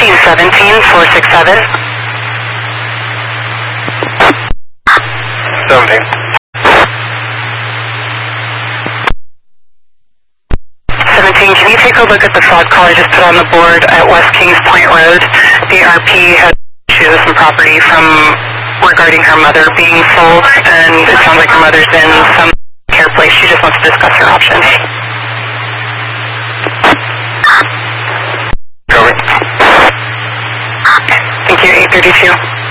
17-467. 17. 17, can you take a look at the fraud call I just put on the board at West Kings Point Road? The RP has issues with some property regarding her mother being sold, and it sounds like her mother's in some care place. She just wants to discuss her options. Cover. Thank you, 832.